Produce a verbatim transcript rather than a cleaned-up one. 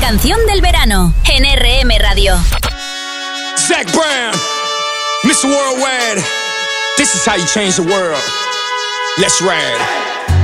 canción del verano en R M Radio. Zach Brown, mister Worldwide. This is how you change the world. Let's ride.